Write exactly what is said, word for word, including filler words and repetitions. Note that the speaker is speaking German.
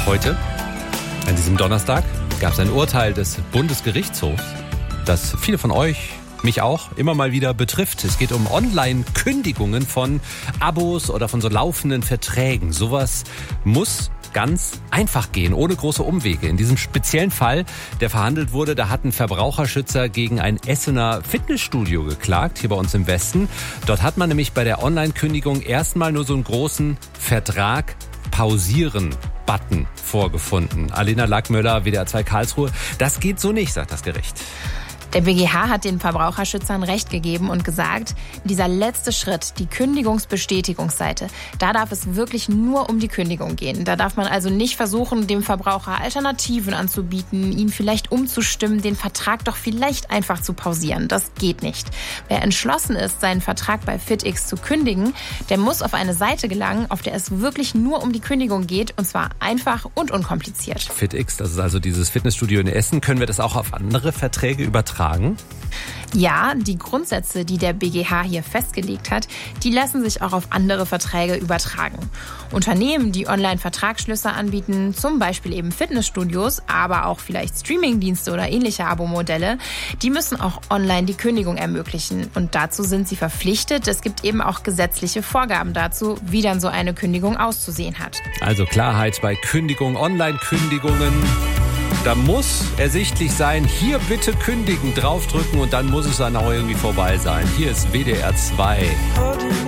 Heute, an diesem Donnerstag, gab es ein Urteil des Bundesgerichtshofs, das viele von euch, mich auch, immer mal wieder betrifft. Es geht um Online-Kündigungen von Abos oder von so laufenden Verträgen. Sowas muss ganz einfach gehen, ohne große Umwege. In diesem speziellen Fall, der verhandelt wurde, da hat ein Verbraucherschützer gegen ein Essener Fitnessstudio geklagt, hier bei uns im Westen. Dort hat man nämlich bei der Online-Kündigung erstmal nur so einen großen Vertrag pausieren Button vorgefunden. Alena Lackmöller, W D R zwei Karlsruhe. Das geht so nicht, sagt das Gericht. Der B G H hat den Verbraucherschützern Recht gegeben und gesagt, dieser letzte Schritt, die Kündigungsbestätigungsseite, da darf es wirklich nur um die Kündigung gehen. Da darf man also nicht versuchen, dem Verbraucher Alternativen anzubieten, ihn vielleicht umzustimmen, den Vertrag doch vielleicht einfach zu pausieren. Das geht nicht. Wer entschlossen ist, seinen Vertrag bei FitX zu kündigen, der muss auf eine Seite gelangen, auf der es wirklich nur um die Kündigung geht, und zwar einfach und unkompliziert. FitX, das ist also dieses Fitnessstudio in Essen. Können wir das auch auf andere Verträge übertragen? Ja, die Grundsätze, die der B G H hier festgelegt hat, die lassen sich auch auf andere Verträge übertragen. Unternehmen, die Online-Vertragsschlüsse anbieten, zum Beispiel eben Fitnessstudios, aber auch vielleicht Streamingdienste oder ähnliche Abo-Modelle, die müssen auch online die Kündigung ermöglichen. Und dazu sind sie verpflichtet. Es gibt eben auch gesetzliche Vorgaben dazu, wie dann so eine Kündigung auszusehen hat. Also Klarheit bei Kündigung, Online-Kündigungen. Da muss ersichtlich sein, hier bitte kündigen, draufdrücken und dann muss es dann auch irgendwie vorbei sein. Hier ist W D R zwei.